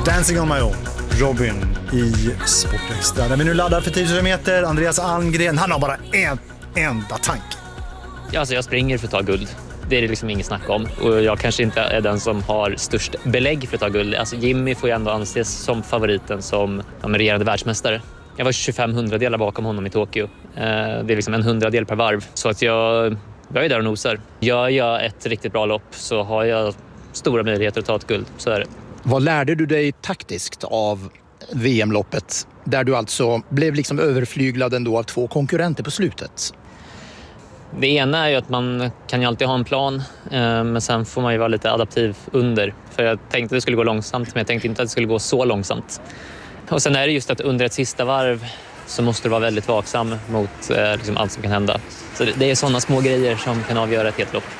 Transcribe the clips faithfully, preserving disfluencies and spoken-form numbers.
Dancing on my own, Robin i Sportextra. Där vi nu laddar för tio tusen meter. Andreas Almgren, han har bara en enda tanke. Alltså jag springer för att ta guld. Det är det liksom inget snack om. Och jag kanske inte är den som har störst belägg för att ta guld. Alltså Jimmy får ju ändå anses som favoriten som ja, regerande världsmästare. Jag var tjugofem hundradelar bakom honom i Tokyo. Eh, det är liksom en hundradel per varv. Så att jag, jag är där och nosar. Gör jag ett riktigt bra lopp så har jag stora möjligheter att ta ett guld. Så är det. Vad lärde du dig taktiskt av V M-loppet? Där du alltså blev liksom överflyglad ändå av två konkurrenter på slutet. Det ena är ju att man kan ju alltid ha en plan. Men sen får man ju vara lite adaptiv under. För jag tänkte att det skulle gå långsamt. Men jag tänkte inte att det skulle gå så långsamt. Och sen är det just att under ett sista varv så måste du vara väldigt vaksam mot eh, liksom allt som kan hända. Så det, det är sådana små grejer som kan avgöra ett helt lopp.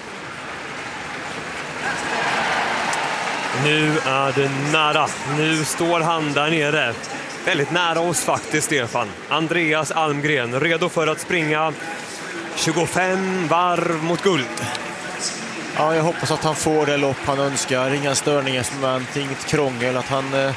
Nu är det nära. Nu står han där nere. Väldigt nära oss faktiskt, Stefan. Andreas Almgren, redo för att springa tjugofem varv mot guld. Ja, jag hoppas att han får det lopp han önskar. Inga störningar som är inget krångel. Att han eh,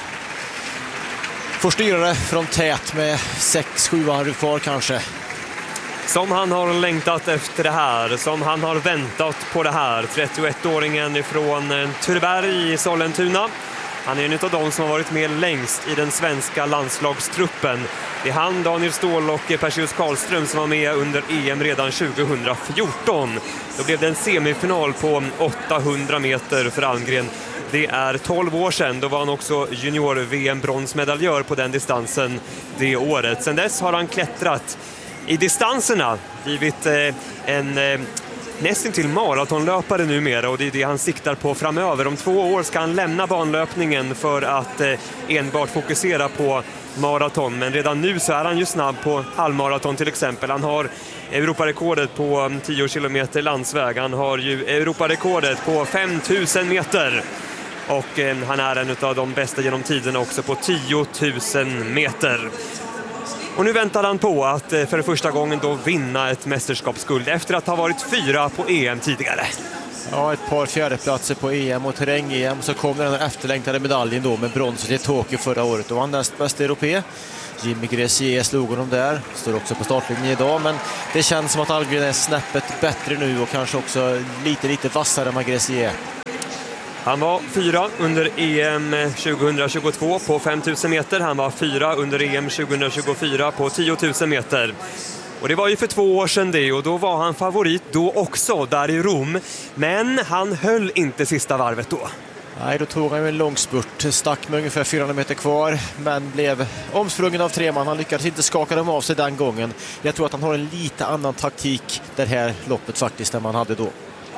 får styra det från tät med sex sju varv kvar kanske. Som han har längtat efter det här, som han har väntat på det här. trettioettåringen ifrån Tureberg i Sollentuna. Han är en av de som har varit med längst i den svenska landslagstruppen. Det är han, Daniel Ståhl och Perseus Karlström som var med under E M redan tjugohundrafjorton. Då blev det en semifinal på åttahundra meter för Almgren. Det är tolv år sedan, då var han också junior-V M-bronsmedaljör på den distansen det året. Sedan dess har han klättrat i distanserna, blivit eh, en eh, nästan till maratonlöpare numera, och det är det han siktar på framöver. Om två år ska han lämna banlöpningen för att eh, enbart fokusera på maraton, men redan nu så är han ju snabb på halvmaraton till exempel. Han har Europarekordet på tio kilometer landsväg, han har ju Europarekordet på fem tusen meter. Och eh, han är en av de bästa genom tiden också på tio tusen meter. Och nu väntar han på att eh, för första gången då vinna ett mästerskapsguld efter att ha varit fyra på E M tidigare. Ja, ett par fjärdeplatser på E M och terräng-E M. Så kom den efterlängtade medaljen då med bronset i Tokyo förra året. Då var han näst bästa europé. Jimmy Gressier slog honom där. Står också på startlinjen idag. Men det känns som att Almgren är snäppet bättre nu och kanske också lite, lite vassare än Gressier. Han var fyra under E M tjugohundratjugotvå på fem tusen meter. Han var fyra under E M tjugohundratjugofyra på tio tusen meter. Och det var ju för två år sedan det, och då var han favorit då också där i Rom. Men han höll inte sista varvet då. Nej, då tog han ju en lång spurt. Stack med ungefär fyrahundra meter kvar, men blev omsprungen av tre man. Han lyckades inte skaka dem av sig den gången. Jag tror att han har en lite annan taktik det här loppet faktiskt än man hade då.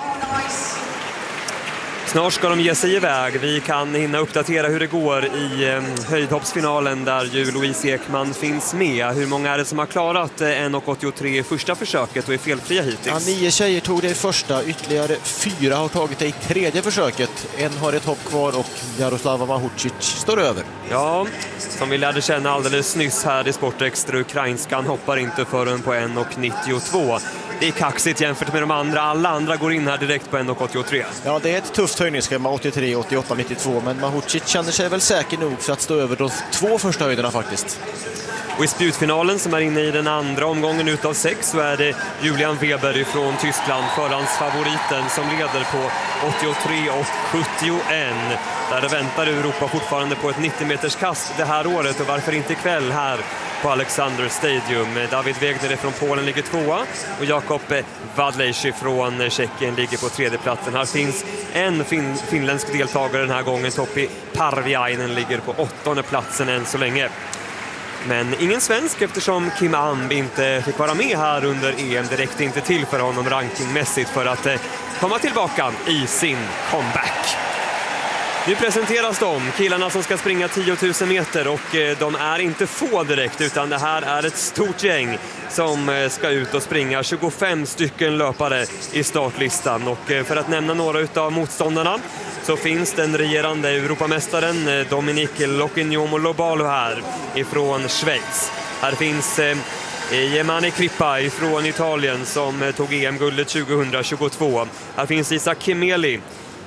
Snart ska de ge sig iväg. Vi kan hinna uppdatera hur det går i eh, höjdhoppsfinalen där ju Louise Ekman finns med. Hur många är det som har klarat eh, en åttiotre i första försöket och är felfria hittills? Ja, nio tjejer tog det i första, ytterligare fyra har tagit det i tredje försöket. En har ett hopp kvar och Jaroslava Mahucic står över. Ja, som vi lärde känna alldeles nyss här i Sportextra, ukrainskan hoppar inte förrän på en nittiotvå. Det är kaxigt jämfört med de andra. Alla andra går in här direkt på en åttiotre. Ja, det är ett tufft höjningsschema, åttiotre, åttioåtta, nittiotvå. Men Mahucic känner sig väl säker nog för att stå över de två första höjderna faktiskt. Och i spjutfinalen som är inne i den andra omgången utav sex så är det Julian Weber från Tyskland, förhandsfavoriten, som leder på åttiotre och sjuttioen. Där väntar Europa fortfarande på ett nittio meters kast det här året, och varför inte ikväll här på Alexander Stadium. David Wegner från Polen ligger tvåa och Jakob Wadlejszy från Tjeckien ligger på tredje platsen. Här finns en fin- finländsk deltagare den här gången. Topi Parviainen ligger på åttonde platsen än så länge. Men ingen svensk, eftersom Kim Amb inte fick vara med här under E M. Det räckte inte till för honom rankingmässigt för att eh, komma tillbaka i sin comeback. Nu presenteras de, killarna som ska springa tio tusen meter, och eh, de är inte få direkt, utan det här är ett stort gäng som eh, ska ut och springa. tjugofem stycken löpare i startlistan, och eh, för att nämna några utav motståndarna så finns den regerande Europamästaren eh, Dominique Locignomo-Lobalo här ifrån Schweiz. Här finns eh, Jemani Krippa ifrån Italien som eh, tog E M-guldet tjugohundratjugotvå. Här finns Isak Kimeli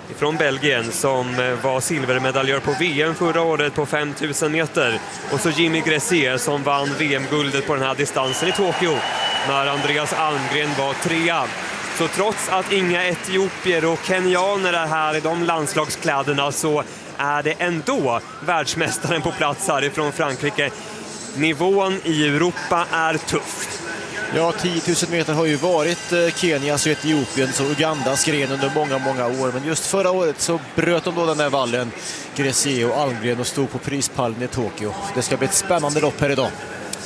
från Belgien som var silvermedaljör på V M förra året på fem tusen meter. Och så Jimmy Gressier som vann V M-guldet på den här distansen i Tokyo när Andreas Almgren var trea. Så trots att inga etiopier och kenyaner är här i de landslagskläderna så är det ändå världsmästaren på plats härifrån Frankrike. Nivån i Europa är tuff. Ja, tio tusen meter har ju varit Kenias och Etiopiens och Ugandas gren under många, många år. Men just förra året så bröt de då den här vallen, Gressier och Almgren, och stod på prispallen i Tokyo. Det ska bli ett spännande lopp här idag.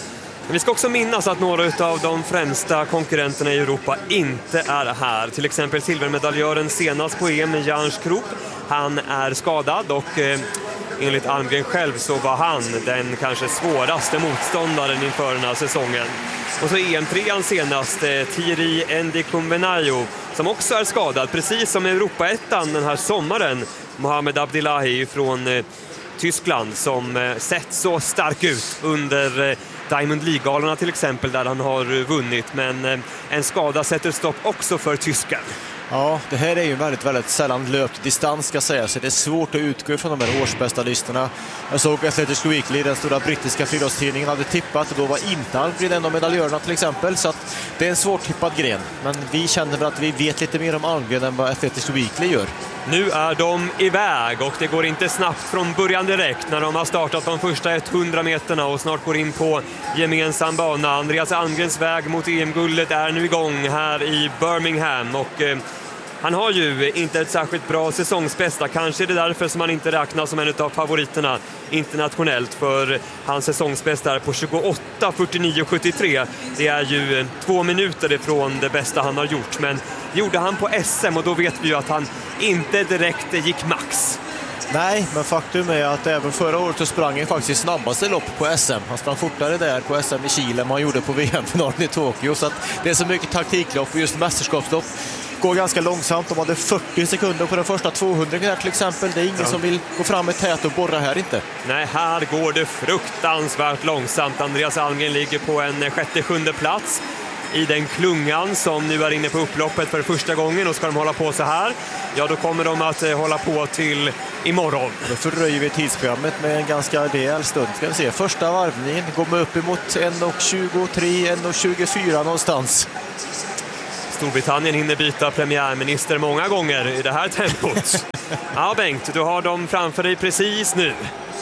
Vi ska också minnas att några av de främsta konkurrenterna i Europa inte är här. Till exempel silvermedaljören senast på E M, Jan Skrup. Han är skadad och eh, enligt Almgren själv så var han den kanske svåraste motståndaren inför den här säsongen. Och så E M-trean senast, eh, Thierry Ndikumbenayo, som också är skadad, precis som Europaettan den här sommaren. Mohamed Abdillahi från eh, Tyskland som eh, sett så stark ut under eh, Diamond League-galorna till exempel, där han har vunnit. Men eh, en skada sätter stopp också för tysken. Ja, det här är ju väldigt, väldigt sällan löpt distans ska säga, så det är svårt att utgå från de här årsbästa listorna. Jag såg Athletics Weekly, den stora brittiska friidrottstidningen, hade tippat och då var inte Almgren en av medaljörerna till exempel, så att det är en svårt tippad gren. Men vi känner väl att vi vet lite mer om Almgren än vad Athletics Weekly gör. Nu är de iväg och det går inte snabbt från början direkt när de har startat de första hundra meterna och snart går in på gemensam bana. Andreas Almgrens väg mot E M-guldet är nu igång här i Birmingham och eh, han har ju inte ett särskilt bra säsongsbästa. Kanske är det därför som han inte räknas som en av favoriterna internationellt, för hans säsongsbästa är på tjugoåtta fyrtionio sjuttiotre. Det är ju två minuter ifrån det bästa han har gjort, men gjorde han på S M och då vet vi ju att han inte direkt gick max. Nej, men faktum är att även förra året så sprang han faktiskt i snabbaste lopp på S M. Han sprang fortare där på S M i Chile än han gjorde på V M-finalen i Tokyo. Så att det är så mycket taktiklopp och just mästerskapslopp går ganska långsamt. De hade fyrtio sekunder på den första tvåhundra till exempel. Det är ingen ja. som vill gå fram med tät och borra här inte. Nej, här går det fruktansvärt långsamt. Andreas Almgren ligger på en sjätte, sjunde plats i den klungan som nu är inne på upploppet för första gången, och ska de hålla på så här, ja då kommer de att hålla på till imorgon. Då förröjer vi tidsprogrammet med en ganska rejäl stund. Ska vi se, första varvningen går med upp emot en tjugotre, en tjugofyra någonstans. Storbritannien hinner byta premiärminister många gånger i det här tempot. Ja, Bengt, du har dem framför dig precis nu.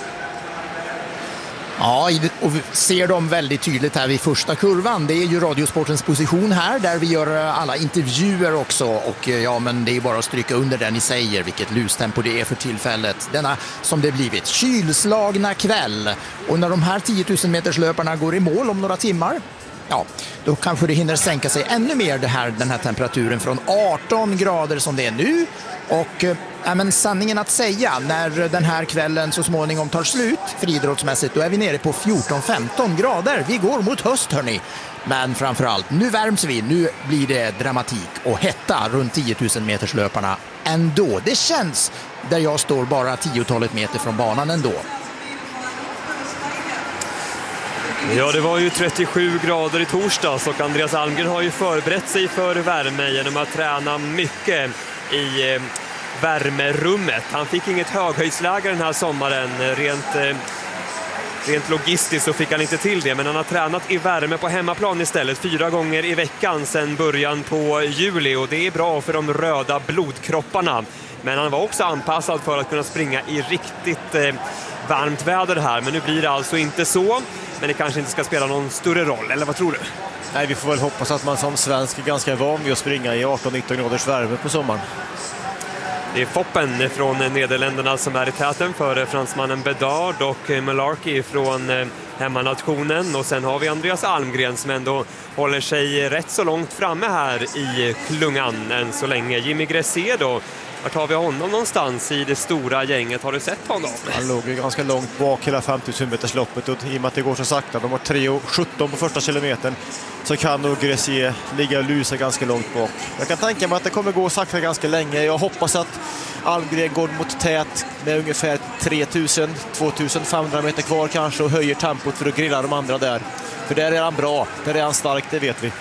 Ja, och vi ser dem väldigt tydligt här vid första kurvan. Det är ju Radiosportens position här där vi gör alla intervjuer också. Och ja, men det är bara att stryka under det ni säger, vilket lustempo det är för tillfället. Denna som det blivit kylslagna kväll. Och när de här tio tusen meters löparna går i mål om några timmar, ja, då kanske det hinner sänka sig ännu mer det här, den här temperaturen från arton grader som det är nu. Och äh, men sanningen att säga, när den här kvällen så småningom tar slut friidrottsmässigt, då är vi nere på fjorton femton grader. Vi går mot höst, hörni. Men framförallt, nu värms vi. Nu blir det dramatik och hetta runt tio tusen meters löparna ändå. Det känns där jag står bara tiotalet meter från banan ändå. Ja, det var ju trettiosju grader i torsdags och Andreas Almgren har ju förberett sig för värme genom att träna mycket i eh, värmerummet. Han fick inget höghöjdsläge den här sommaren. Rent, eh, rent logistiskt så fick han inte till det, men han har tränat i värme på hemmaplan istället fyra gånger i veckan sedan början på juli, och det är bra för de röda blodkropparna. Men han var också anpassad för att kunna springa i riktigt eh, varmt väder här, men nu blir det alltså inte så. Men det kanske inte ska spela någon större roll, eller vad tror du? Nej, vi får väl hoppas att man som svensk är ganska van vid att springa i arton nitton graders värme på sommaren. Det är Foppen från Nederländerna som är i täten för fransmannen Bedard och Malarkey från hemmanationen. Och sen har vi Andreas Almgren som ändå håller sig rätt så långt framme här i klungan än så länge. Jimmy Gressier då, vart har vi honom någonstans i det stora gänget? Har du sett honom? Han låg ju ganska långt bak hela femtusen meters loppet, och i och med att det går så sakta, de har tre sjutton på första kilometern, så kan nog Gressier ligga och lusa ganska långt bak. Jag kan tänka mig att det kommer gå sakta ganska länge. Jag hoppas att Almgren går mot tät med ungefär tre tusen till två tusen femhundra meter kvar kanske och höjer tempot för att grilla de andra där. För där är han bra, där är han stark, det vet vi.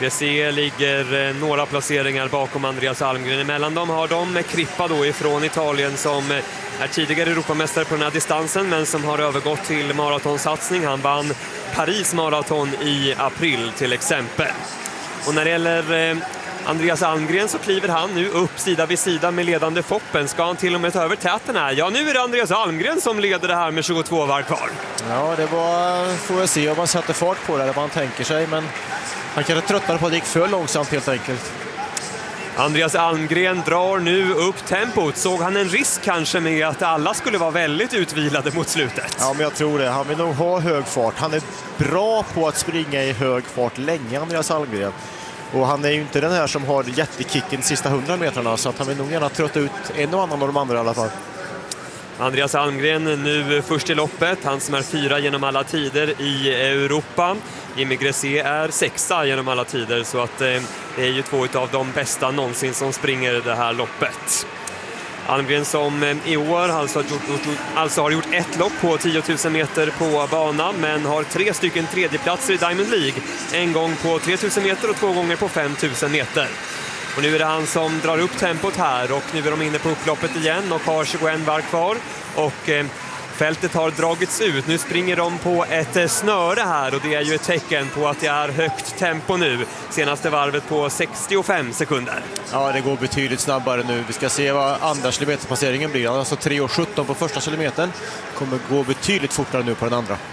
Gressier ligger några placeringar bakom Andreas Almgren. Emellan dem har de Crippa då ifrån Italien som är tidigare Europamästare på den här distansen men som har övergått till maratonsatsning. Han vann Paris maraton i april till exempel. Och när det gäller Andreas Almgren så kliver han nu upp sida vid sida med ledande Foppen. Ska han till och med ta över täten här? Ja, nu är det Andreas Almgren som leder det här med tjugotvå varv kvar. Ja, det var, får jag se om man sätter fart på det, vad man tänker sig. Men han kanske tröttnade på att det gick för långsamt helt enkelt. Andreas Almgren drar nu upp tempot. Såg han en risk kanske med att alla skulle vara väldigt utvilade mot slutet? Ja, men jag tror det. Han vill nog ha hög fart. Han är bra på att springa i hög fart länge, Andreas Almgren. Och han är ju inte den här som har jättekicken de sista hundra metrarna, så att han vill nog gärna trötta ut en och annan av de andra i alla fall. Andreas Almgren nu först i loppet, han som är fyra genom alla tider i Europa. Jimmy Gressier är sexa genom alla tider, så att eh, det är ju två av de bästa någonsin som springer det här loppet. Almgren som eh, i år alltså, gjort, alltså har gjort ett lopp på tio tusen meter på bana, men har tre stycken tredjeplatser i Diamond League. En gång på tre tusen meter och två gånger på fem tusen meter. Och nu är det han som drar upp tempot här, och nu är de inne på upploppet igen och har tjugoett varv kvar. Och eh, fältet har dragits ut. Nu springer de på ett eh, snöre här, och det är ju ett tecken på att det är högt tempo nu. Senaste varvet på sextiofem sekunder. Ja, det går betydligt snabbare nu. Vi ska se vad andra kilometerpasseringen blir. Alltså tre sjutton på första kilometern. Kommer gå betydligt fortare nu på den andra.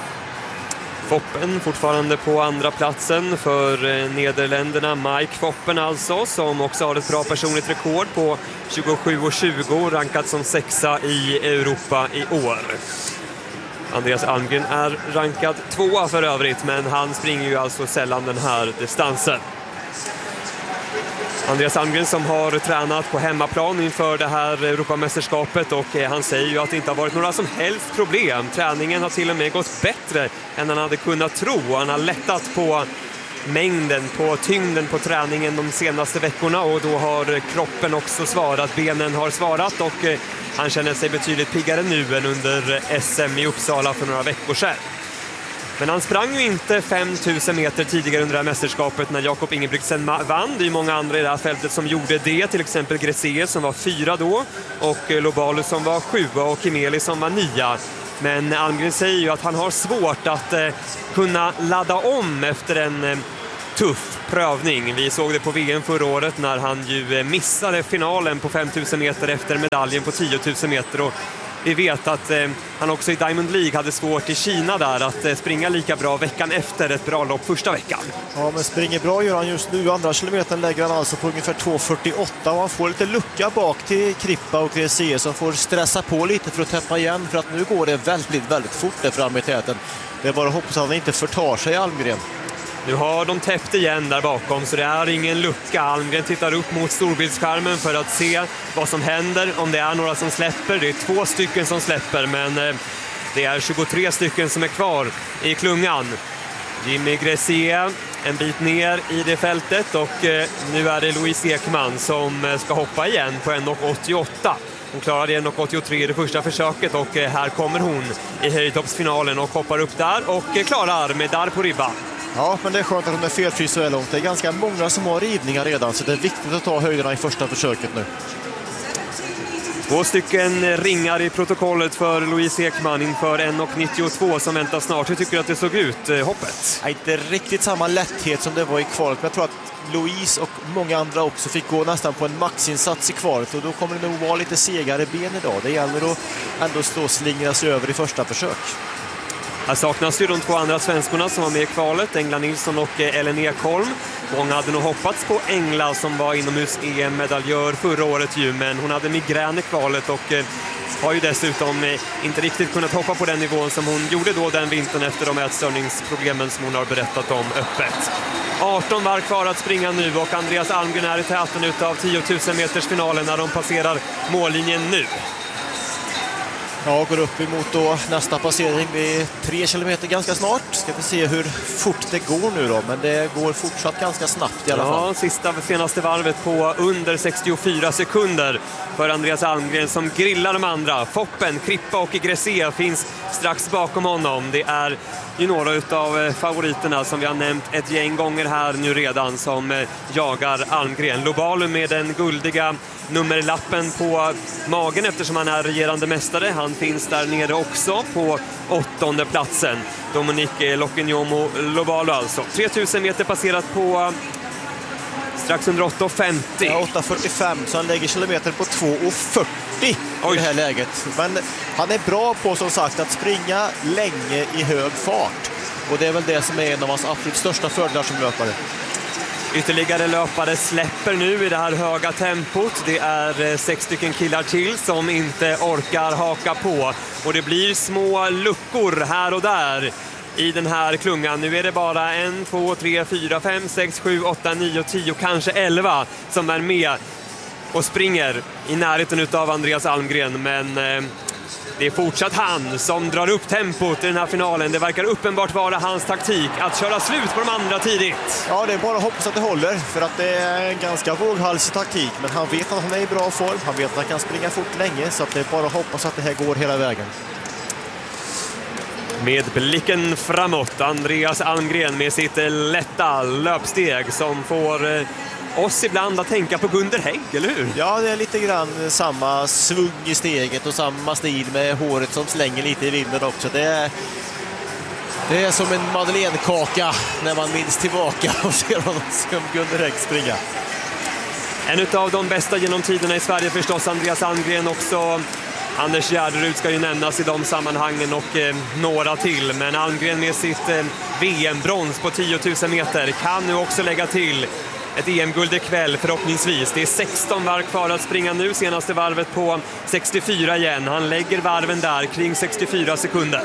Foppen fortfarande på andra platsen för eh, Nederländerna. Mike Foppen alltså, som också har ett bra personligt rekord på tjugosju tjugo, rankat som sexa i Europa i år. Andreas Almgren är rankad tvåa för övrigt, men han springer ju alltså sällan den här distansen. Andreas Almgren som har tränat på hemmaplan inför det här Europamästerskapet, och han säger ju att det inte har varit några som helst problem. Träningen har till och med gått bättre än han hade kunnat tro. Han har lättat på mängden, på tyngden på träningen de senaste veckorna, och då har kroppen också svarat, benen har svarat, och han känner sig betydligt piggare nu än under S M i Uppsala för några veckor sedan. Men han sprang ju inte fem tusen meter tidigare under det här mästerskapet när Jakob Ingebrigtsen vann. Det är många andra i det här fältet som gjorde det. Till exempel Gressier som var fyra då, och Lobalu som var sjua, och Kimeli som var nia. Men Almgren säger ju att han har svårt att eh, kunna ladda om efter en eh, tuff prövning. Vi såg det på V M förra året när han ju missade finalen på fem tusen meter efter medaljen på tio tusen meter, och vi vet att eh, han också i Diamond League hade svårt i Kina där att eh, springa lika bra veckan efter ett bra lopp första veckan. Ja, men springer bra gör han just nu. Andra kilometern lägger han alltså på ungefär två fyrtioåtta, och han får lite lucka bak till Crippa och Gressier som får stressa på lite för att täppa igen, för att nu går det väldigt, väldigt fort där fram i täten. Det är bara att hoppas att han inte förtar sig, Almgren. Nu har de täppt igen där bakom, så det är ingen lucka. Almgren tittar upp mot storbildsskärmen för att se vad som händer, om det är några som släpper. Det är två stycken som släpper, men eh, det är tjugotre stycken som är kvar i klungan. Jimmy Gressier en bit ner i det fältet, och eh, nu är det Louise Ekman som eh, ska hoppa igen på en åttioåtta. Hon klarade en åttiotre i det första försöket, och eh, här kommer hon i höjdhoppsfinalen och hoppar upp där och eh, klarar medalj på ribban. Ja, men det är skönt att hon är felfri så här långt. Det är ganska många som har rivningar redan, så det är viktigt att ta höjderna i första försöket nu. Två stycken ringar i protokollet för Louise Ekman inför en nittiotvå som väntar snart. Hur tycker du att det såg ut, eh, hoppet? Ja, inte riktigt samma lätthet som det var i kvalet, men jag tror att Louise och många andra också fick gå nästan på en maxinsats i kvalet, och då kommer det nog vara lite segare ben idag. Det gäller att ändå stå och slingra sig över i första försök. Här saknas ju de två andra svenskorna som var med i kvalet, Engla Nilsson och Ellen Ekholm. Många hade nog hoppats på Engla som var inomhus-E M-medaljör förra året ju, men hon hade migrän i kvalet och eh, har ju dessutom eh, inte riktigt kunnat hoppa på den nivån som hon gjorde då den vintern efter de ätstörningsproblemen som hon har berättat om öppet. arton var kvar att springa nu, och Andreas Almgren är i täten utav tio tusen meters finalen när de passerar mållinjen nu. Ja, går upp emot då nästa passering vid tre kilometer ganska snart. Ska vi se hur fort det går nu då, men det går fortsatt ganska snabbt i alla fall. Ja, sista senaste varvet på under sextiofyra sekunder för Andreas Almgren som grillar de andra. Foppen, Krippa och Gressé finns strax bakom honom. Det är ju några av favoriterna som vi har nämnt ett gäng gånger här nu redan som jagar Almgren. Lobalu med den guldiga nummerlappen på magen eftersom han är regerande mästare. Han finns där nere också på åttonde platsen. Dominique Lokinyomo Lobalu alltså. tre tusen meter passerat på strax under åtta femtio. Ja, åtta fyrtiofem, så han lägger kilometer på två fyrtio i det här läget. Men han är bra på som sagt att springa länge i hög fart. Och det är väl det som är en av hans absolut största fördelar som löpare. Ytterligare löpare släpper nu i det här höga tempot. Det är sex stycken killar till som inte orkar haka på. Och det blir små luckor här och där i den här klungan. Nu är det bara en, två, tre, fyra, fem, sex, sju, åtta, nio, tio, kanske elva som är med och springer i närheten av Andreas Almgren. Men eh, det är fortsatt han som drar upp tempot i den här finalen. Det verkar uppenbart vara hans taktik att köra slut på de andra tidigt. Ja, det är bara att hoppas att det håller, för att det är en ganska våghalsig taktik. Men han vet att han är i bra form, han vet att han kan springa fort länge, så att det är bara att hoppas att det här går hela vägen. Med blicken framåt, Andreas Almgren med sitt lätta löpsteg som får eh, oss ibland att tänka på Gunder Hägg, eller hur? Ja, det är lite grann samma svung i steget och samma stil med håret som slänger lite i vinden också. Det är, det är som en madeleinekaka när man minns tillbaka och ser honom som Gunder Hägg springa. En av de bästa genom tiderna i Sverige förstås, Andreas Almgren också. Anders Gärderud ska ju nämnas i de sammanhangen och eh, några till. Men Almgren med sitt eh, V M-brons på tio tusen meter kan nu också lägga till ett E M-guld ikväll förhoppningsvis. Det är sexton varv kvar att springa nu. Senaste varvet på sextiofyra igen. Han lägger varven där kring sextiofyra sekunder.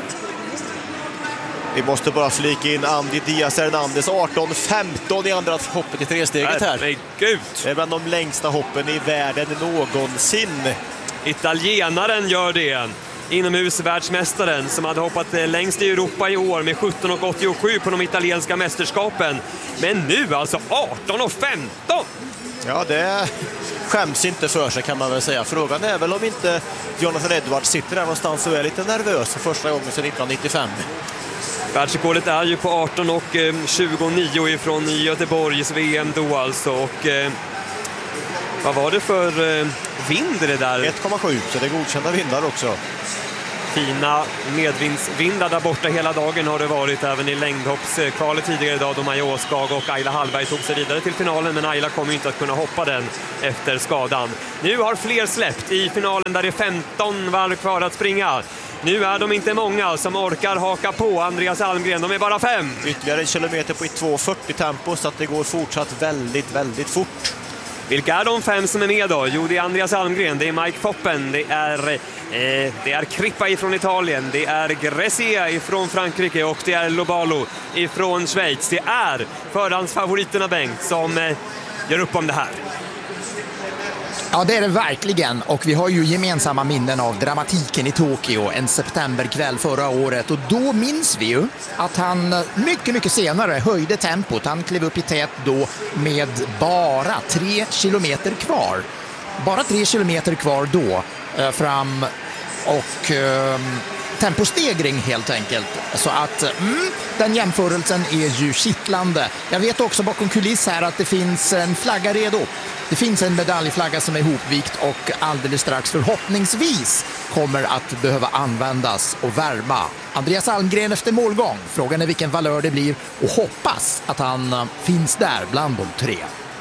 Vi måste bara flika in Andy Diaz Hernandez arton femton i andra hoppet i tresteget här. Men gud! Det är bland de längsta hoppen i världen någonsin. Italienaren gör det. Inomhusvärldsmästaren som hade hoppat längst i Europa i år med sjutton åttiosju på de italienska mästerskapen. Men nu alltså arton femton! Ja, det skäms inte för sig kan man väl säga. Frågan är väl om inte Jonathan Edwards sitter där någonstans och är lite nervös för första gången sedan nittonhundranittiofem. Världsrekordet är ju på arton tjugonio ifrån Göteborgs V M då alltså. Och eh, vad var det för eh, vind det där? ett komma sju, så det är godkända vindar också. Fina medvindsvindar där borta hela dagen har det varit, även i längdhoppskvalet tidigare idag då Maja Åskag och Ayla Hallberg tog sig vidare till finalen, men Ayla kommer ju inte att kunna hoppa den efter skadan. Nu har fler släppt i finalen där det är femton varv kvar att springa. Nu är de inte många som orkar haka på Andreas Almgren, de är bara fem. Ytterligare en kilometer på ett två fyrtio tempo, så att det går fortsatt väldigt, väldigt fort. Vilka är de fem som är med då? Jo, det är Andreas Almgren, det är Mike Foppen, det är, eh, det är Krippa ifrån Italien, det är Gressé ifrån Frankrike och det är Lobalu ifrån Schweiz. Det är förhandsfavoriterna, Bengt, som eh, gör upp om det här. Ja, det är det verkligen. Och vi har ju gemensamma minnen av dramatiken i Tokyo en septemberkväll förra året. Och då minns vi ju att han mycket, mycket senare höjde tempot. Han klev upp i tät då med bara tre kilometer kvar. Bara tre kilometer kvar då eh, fram och eh, tempostegring helt enkelt. Så att mm, den jämförelsen är ju kittlande. Jag vet också bakom kuliss här att det finns en flagga redo. Det finns en medaljflagga som är hopvikt och alldeles strax förhoppningsvis kommer att behöva användas och värma Andreas Almgren efter målgång. Frågan är vilken valör det blir och hoppas att han finns där bland de tre.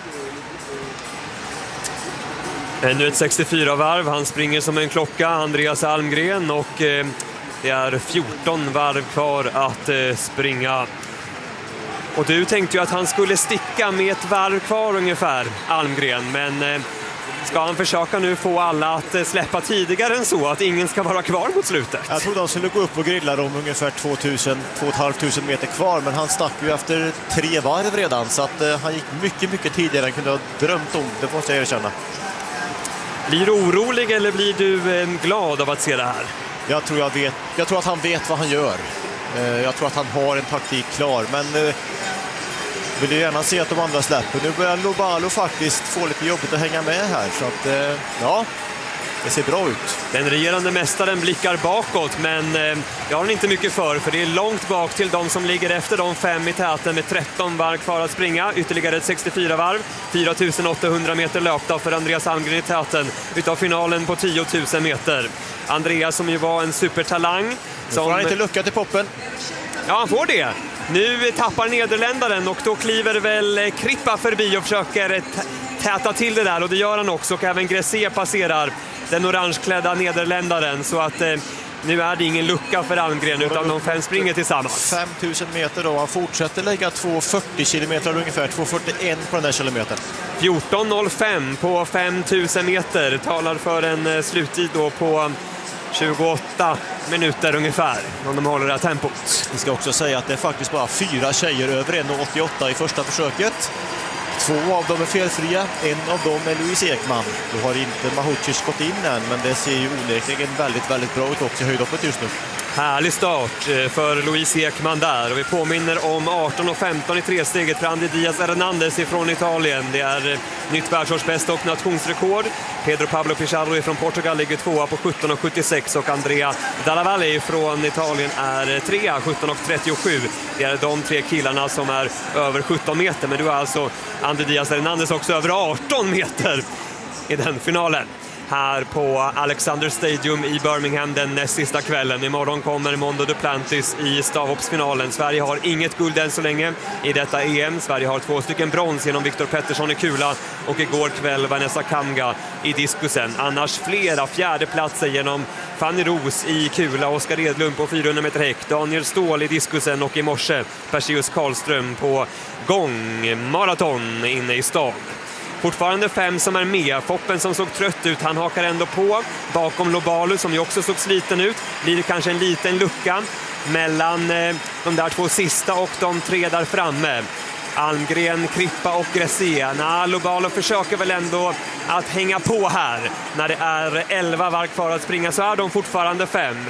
Ännu ett sextiofyra varv, han springer som en klocka, Andreas Almgren, och eh, det är fjorton varv kvar att eh, springa. Och du tänkte ju att han skulle sticka med ett varv kvar ungefär, Almgren, men eh, ska han försöka nu få alla att eh, släppa tidigare än så, att ingen ska vara kvar mot slutet? Jag trodde han skulle gå upp och grilla dem ungefär tvåtusen till tvåtusen meter kvar, men han stack ju efter tre varv redan, så att eh, han gick mycket, mycket tidigare än kunde ha drömt om, det måste jag erkänna. Blir du orolig eller blir du eh, glad av att se det här? Jag tror, jag, vet, jag tror att han vet vad han gör. Jag tror att han har en taktik klar, men vill ju gärna se att de andra släpper. Nu börjar Lobalo faktiskt få lite jobbigt att hänga med här, så att ja, det ser bra ut. Den regerande mästaren blickar bakåt, men eh, jag har inte mycket för, för det är långt bak till de som ligger efter de fem i täten med tretton varv kvar att springa. Ytterligare ett sextiofyra varv, fyra tusen åttahundra meter löpta för Andreas Almgren i täten utav finalen på tio tusen meter. Andreas som ju var en supertalang. Nu som... får han inte lucka till poppen. Ja, han får det. Nu tappar nederländaren och då kliver väl Krippa förbi och försöker täta till det där, och det gör han också, och även Gressé passerar den orangeklädda nederländaren, så att eh, nu är det ingen lucka för Almgren utan de fem springer tillsammans. fem tusen meter då, han fortsätter lägga två fyrtio kilometer ungefär, två fyrtioen på den här kilometern. fjorton noll fem på fem tusen meter talar för en eh, sluttid då på tjugoåtta minuter ungefär, om de håller det här tempot. Vi ska också säga att det är faktiskt bara fyra tjejer över en åttioåtta i första försöket. Två av dem är felfria, en av dem är Louise Ekman. Då har inte Mahucic gått in än, men det ser ju onekligen väldigt, väldigt bra ut också i höjdhoppet just nu. Härlig start för Louise Ekman där, och vi påminner om arton och femton i tresteget för Andy Diaz Hernandez ifrån Italien. Det är nytt världsårsbästa och nationsrekord. Pedro Pablo Pichardo från Portugal ligger tvåa på sjutton och sjuttiosex, och Andrea Dalla Valle från Italien är trea, sjutton och trettiosju. Det är de tre killarna som är över sjutton meter, men du har alltså Andy Diaz Hernandez också över arton meter i den finalen. Här på Alexander Stadium i Birmingham den näst sista kvällen. Imorgon kommer Mondo Duplantis i stavhoppsfinalen. Sverige har inget guld än så länge i detta E M. Sverige har två stycken brons genom Viktor Pettersson i kula och igår kväll Vanessa Kamga i diskusen. Annars flera fjärdeplatser genom Fanny Ros i kula, Oskar Edlund på fyrahundra meter häck, Daniel Ståhl i diskusen och i morse Perseus Karlström på gångmaraton inne i stan. Fortfarande fem som är med. Foppen som såg trött ut, han hakar ändå på. Bakom Lobalo som ju också såg sliten ut. Blir det kanske en liten lucka mellan eh, de där två sista och de tre där framme. Almgren, Krippa och Gressé. Nah, Lobalo försöker väl ändå att hänga på här. När det är elva varv kvar att springa så är de fortfarande fem.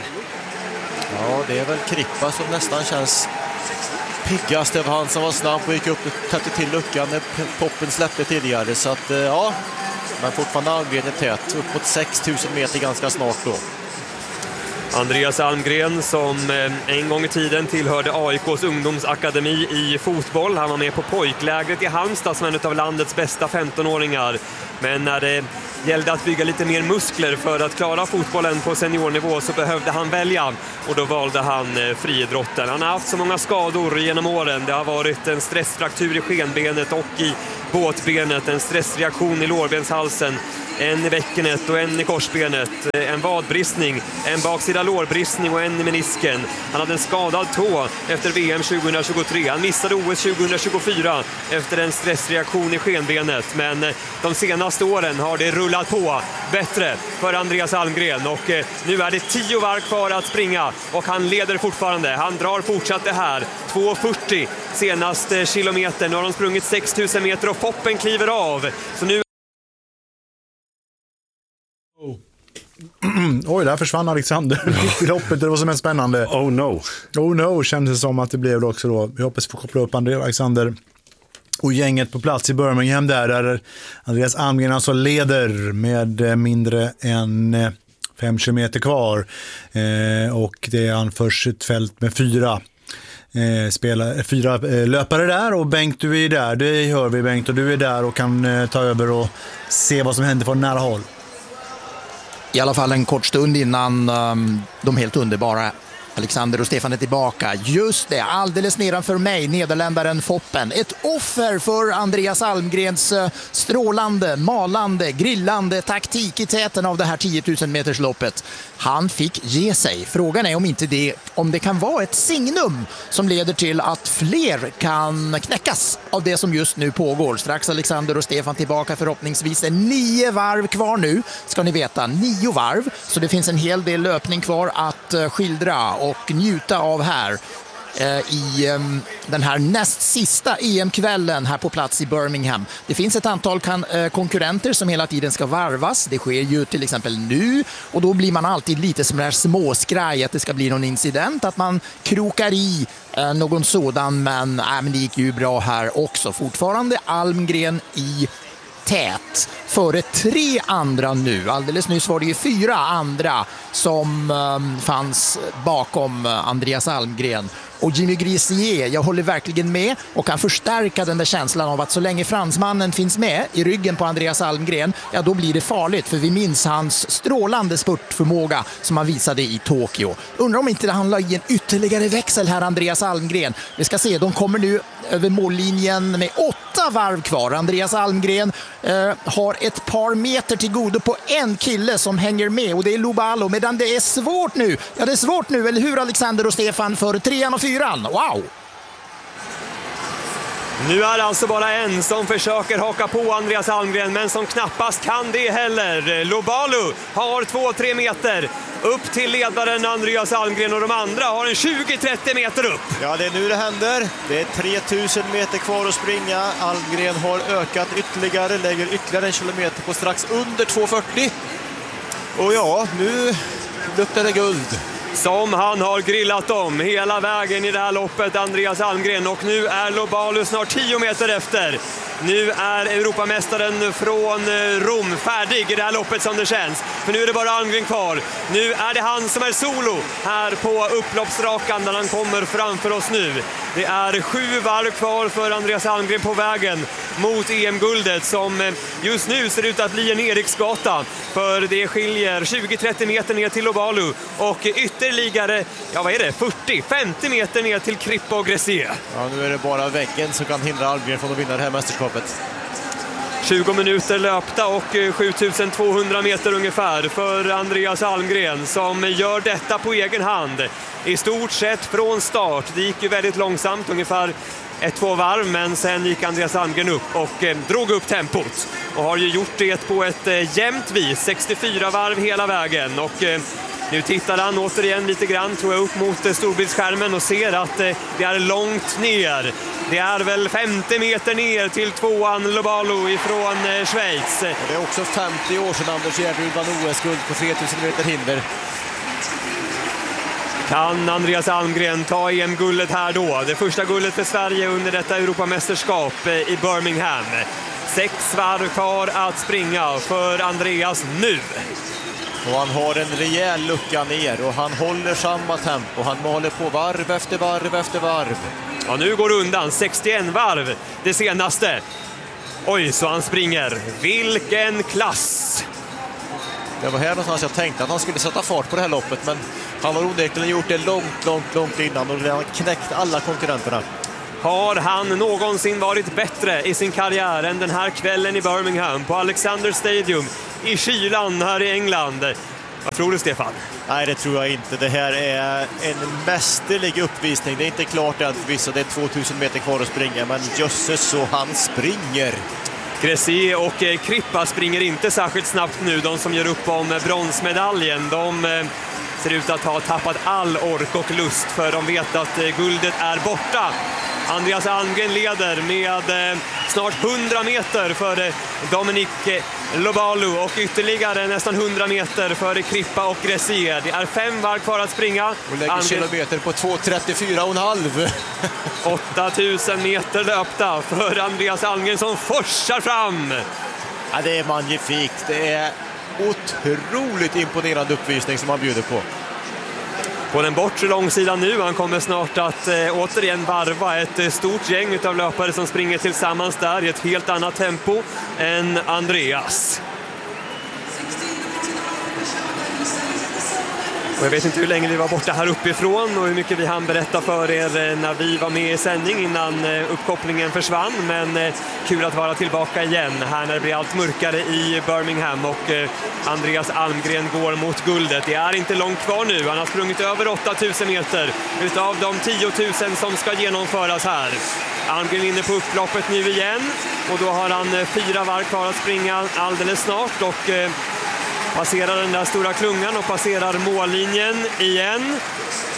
Ja, det är väl Krippa som nästan känns piggast. Det var han som var snabb och gick upp och täppte till luckan när poppen släppte tidigare. Så att, ja, men fortfarande Almgren är tät. Upp mot sex tusen meter ganska snart då. Andreas Almgren som en gång i tiden tillhörde A I K:s ungdomsakademi i fotboll. Han var med på pojklägret i Halmstad som en av landets bästa femtonåringar. Men när det gällde att bygga lite mer muskler för att klara fotbollen på seniornivå så behövde han välja. Och då valde han friidrotten. Han har haft så många skador genom åren. Det har varit en stressfraktur i skenbenet och i båtbenet. En stressreaktion i lårbenshalsen. En i bäckenet och en i korsbenet. En vadbristning, en baksida lårbristning och en i menisken. Han hade en skadad tå efter V M tjugohundratjugotre. Han missade O S tjugohundratjugofyra efter en stressreaktion i skenbenet. Men de senaste åren har det rullat på bättre för Andreas Almgren. Och nu är det tio varv kvar att springa. Och han leder fortfarande. Han drar fortsatt det här. två fyrtio senaste kilometer. Nu har de sprungit sex tusen meter och Foppen kliver av. Så nu Oj, där försvann Alexander i loppet. Det var som en spännande. Oh no. Oh no, kändes det som att det blev det också då. Vi hoppas få koppla upp Andreas Alexander och gänget på plats i Birmingham där, där Andreas Almgren alltså leder med mindre än fem kilometer kvar. Eh, och det anförs ett fält med fyra Eh, spela, fyra eh, löpare där, och Bengt, du är där, det hör vi Bengt, och du är där och kan eh, ta över och se vad som händer från nära håll. I alla fall en kort stund innan um, de helt underbara Alexander och Stefan är tillbaka. Just det, alldeles nedanför mig, nederländaren Foppen. Ett offer för Andreas Almgrens strålande, malande, grillande taktik i täten av det här tio tusen meters loppet. Han fick ge sig. Frågan är om inte det, om det kan vara ett signum som leder till att fler kan knäckas av det som just nu pågår. Strax Alexander och Stefan tillbaka, förhoppningsvis en nio varv kvar nu, ska ni veta, nio varv. Så det finns en hel del löpning kvar att skildra och njuta av här. eh, i eh, den här näst sista E M-kvällen här på plats i Birmingham. Det finns ett antal kan, eh, konkurrenter som hela tiden ska varvas. Det sker ju till exempel nu och då blir man alltid lite som där småskraj att det ska bli någon incident, att man krokar i eh, någon sådan, men, äh, men det gick ju bra här också. Fortfarande Almgren i tät före tre andra nu. Alldeles nyss var det ju fyra andra som um, fanns bakom uh, Andreas Almgren. Och Jimmy Gressier, jag håller verkligen med och kan förstärka den där känslan av att så länge fransmannen finns med i ryggen på Andreas Almgren, ja då blir det farligt, för vi minns hans strålande spurtförmåga som han visade i Tokyo. Undrar om inte det handlar i en ytterligare växel här, Andreas Almgren. Vi ska se, de kommer nu över mållinjen med åtta varv kvar. Andreas Almgren eh, har ett par meter till godo på en kille som hänger med och det är Lobalo, medan det är svårt nu. Ja, det är svårt nu, eller hur Alexander och Stefan, för trean och fyran? Wow! Nu är det alltså bara en som försöker haka på Andreas Almgren, men som knappast kan det heller. Lobalo har två tre meter upp till ledaren Andreas Almgren och de andra har en tjugo till trettio meter upp. Ja, det är nu det händer. Det är tre tusen meter kvar att springa. Almgren har ökat ytterligare, lägger ytterligare en kilometer på strax under två fyrtio. Och ja, nu luktar det guld. Som han har grillat om hela vägen i det här loppet, Andreas Almgren. Och nu är Lobalo snart tio meter efter. Nu är Europamästaren från Rom färdig i det här loppet som det känns. För nu är det bara Almgren kvar. Nu är det han som är solo här på upploppsrakan där han kommer framför oss nu. Det är sju varv kvar för Andreas Almgren på vägen mot E M-guldet som just nu ser ut att bli en Eriksgata. För det skiljer tjugo till trettio meter ner till Lobalo och ytterligare, ja vad är det, fyrtio till femtio meter ner till Crippa och Gressier. Ja, nu är det bara väggen som kan hindra Almgren från att vinna det här mästerskapet. tjugo minuter löpta och sjutusen tvåhundra meter ungefär för Andreas Almgren som gör detta på egen hand. I stort sett från start. Det gick ju väldigt långsamt, ungefär ett, två varv, men sen gick Andreas Almgren upp och eh, drog upp tempot. Och har ju gjort det på ett eh, jämnt vis, sextiofyra varv hela vägen. Och eh, nu tittar han återigen lite grann, tror jag, upp mot eh, storbildsskärmen och ser att eh, det är långt ner. Det är väl femtio meter ner till tvåan Lobalo ifrån eh, Schweiz. Och det är också femtio år sedan Anders Järryd vann O S-guld på tre tusen meter hinder. Kan Andreas Almgren ta E M-guldet här då? Det första guldet för Sverige under detta Europamästerskap i Birmingham. Sex varv kvar att springa för Andreas nu. Och han har en rejäl lucka ner och han håller samma tempo. Han håller på varv efter varv efter varv. Ja, nu går det undan. sextioett varv det senaste. Oj, så han springer. Vilken klass! Det var här någonstans jag tänkte att han skulle sätta fart på det här loppet, men han har onekligen gjort det långt, långt, långt innan och redan knäckt alla konkurrenterna. Har han någonsin varit bättre i sin karriär än den här kvällen i Birmingham på Alexander Stadium i kylan här i England? Vad tror du, Stefan? Nej, det tror jag inte. Det här är en mästerlig uppvisning. Det är inte klart att vissa, det är tvåtusen meter kvar att springa, men jösses så han springer. Gressier och Crippa springer inte särskilt snabbt nu, de som gör upp om bronsmedaljen. De ser ut att ha tappat all ork och lust, för de vet att guldet är borta. Andreas Almgren leder med snart hundra meter för Dominic Lobalo och ytterligare nästan hundra meter för Crippa och Gressier. Det är fem varv kvar att springa. Och lägger Almgren... kilometer på två trettiofyra och en halv. åtta tusen meter löpta för Andreas Almgren som forsar fram. Ja, det är magnifikt. Det är otroligt imponerande uppvisning som han bjuder på. På den bortre långsidan nu, han kommer snart att eh, återigen varva ett eh, stort gäng av löpare som springer tillsammans där i ett helt annat tempo än Andreas. Och jag vet inte hur länge vi var borta här uppifrån och hur mycket vi hann berätta för er när vi var med i sändning innan uppkopplingen försvann. Men kul att vara tillbaka igen här när det blir allt mörkare i Birmingham och Andreas Almgren går mot guldet. Det är inte långt kvar nu. Han har sprungit över åtta tusen meter utav de tio tusen som ska genomföras här. Almgren inne på upploppet nu igen och då har han fyra varv kvar att springa alldeles snart och passerar den där stora klungan och passerar mållinjen igen.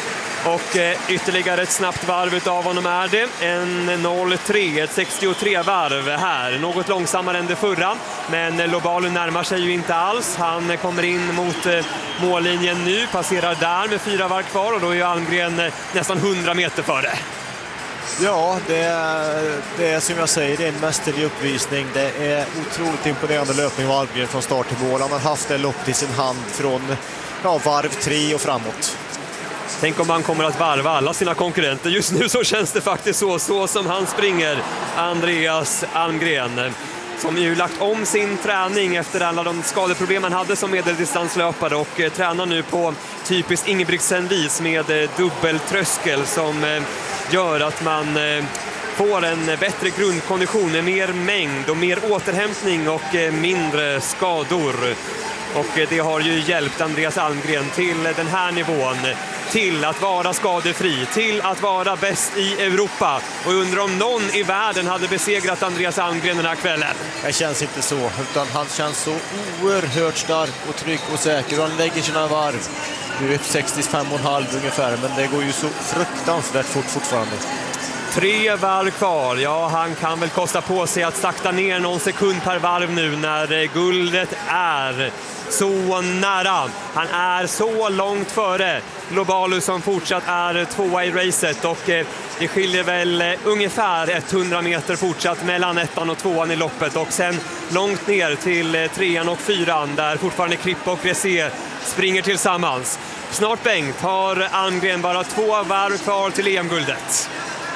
Och eh, ytterligare ett snabbt varv utav honom är det. En noll tre, ett sextiotre varv här. Något långsammare än det förra. Men Lobalu närmar sig ju inte alls. Han kommer in mot eh, mållinjen nu. Passerar där med fyra varv kvar. Och då är ju Almgren eh, nästan hundra meter före. Ja, det är, det är som jag säger, det är en mästerlig uppvisning. Det är otroligt imponerande löpning av Almgren från start till mål. Han har haft det lopp i sin hand från ja, varv tre och framåt. Tänk om han kommer att varva alla sina konkurrenter. Just nu så känns det faktiskt så, så som han springer, Andreas Almgren. Som ju lagt om sin träning efter alla de skadeproblem han hade som medeldistanslöpare och eh, tränar nu på typiskt Ingebrigtsen-vis med eh, dubbeltröskel som eh, gör att man eh, får en bättre grundkondition med mer mängd och mer återhämtning och eh, mindre skador. Och eh, det har ju hjälpt Andreas Almgren till den här nivån, till att vara skadefri, till att vara bäst i Europa. Och undrar om någon i världen hade besegrat Andreas Almgren den här kvällen. Det känns inte så, utan han känns så oerhört stark och trygg och säker. Han lägger sina varv. Nu är sextiofem och en halv ungefär, men det går ju så fruktansvärt fort fortfarande. Tre varv kvar. Ja, han kan väl kosta på sig att sakta ner någon sekund per varv nu när guldet är så nära. Han är så långt före Lobalu som fortsatt är tvåa i racet och eh, det skiljer väl eh, ungefär hundra meter fortsatt mellan ettan och tvåan i loppet och sen långt ner till eh, trean och fyran där fortfarande Kripp och Gressé springer tillsammans. Snart Bengt har Almgren bara två varv kvar till E M-guldet.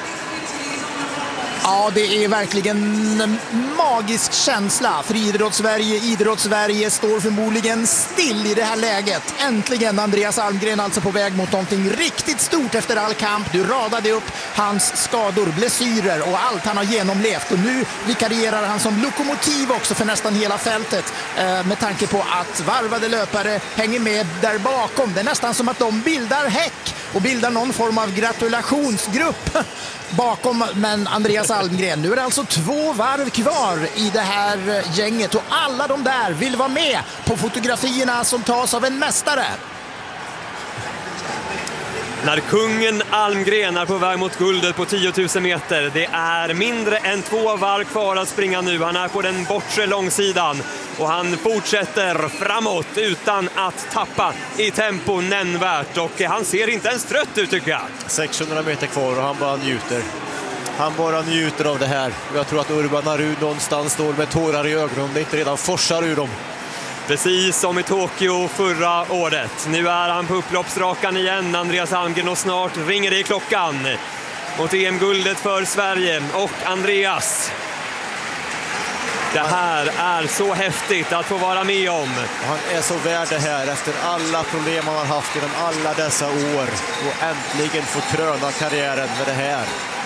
Ja, det är verkligen en magisk känsla för Idrotts-Sverige. Idrotts-Sverige står förmodligen still i det här läget. Äntligen Andreas Almgren alltså på väg mot någonting riktigt stort efter all kamp. Du radade upp hans skador, blessyrer och allt han har genomlevt. Och nu vikarierar han som lokomotiv också för nästan hela fältet. Eh, med tanke på att varvade löpare hänger med där bakom. Det är nästan som att de bildar häck och bildar någon form av gratulationsgrupp bakom, men Andreas Almgren. Nu är det alltså två varv kvar i det här gänget och alla de där vill vara med på fotografierna som tas av en mästare. När kungen Almgren är på väg mot guldet på tio tusen meter. Det är mindre än två varv kvar att springa nu. Han är på den bortre långsidan och han fortsätter framåt utan att tappa i tempo nämnvärt. Och han ser inte ens trött ut tycker jag. sexhundra meter kvar och han bara njuter. Han bara njuter av det här. Jag tror att Urban Arud någonstans står med tårar i ögonen. Det inte redan forsar ur dem. Precis som i Tokyo förra året. Nu är han på upploppsrakan igen, Andreas Almgren, och snart ringer det i klockan mot E M-guldet för Sverige och Andreas. Det här är så häftigt att få vara med om. Han är så värd det här efter alla problem han har haft genom alla dessa år och äntligen få kröna karriären med det här.